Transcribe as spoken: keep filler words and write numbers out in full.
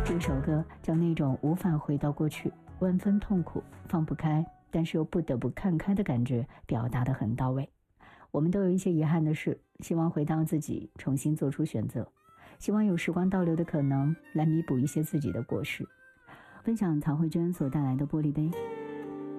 这首歌将那种无法回到过去，万分痛苦，放不开，但是又不得不看开的感觉表达得很到位。我们都有一些遗憾的事，希望回到自己，重新做出选择，希望有时光倒流的可能，来弥补一些自己的过失。分享曹慧娟所带来的玻璃杯。